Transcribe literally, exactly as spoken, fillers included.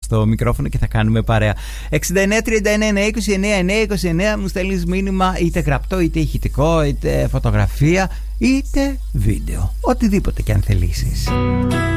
στο μικρόφωνο και θα κάνουμε παρέα. εξήντα εννέα τριάντα εννέα είκοσι εννέα εννέα είκοσι εννέα, μου στέλνεις μήνυμα είτε γραπτό, είτε ηχητικό, είτε φωτογραφία, είτε βίντεο. Οτιδήποτε και αν θελήσεις.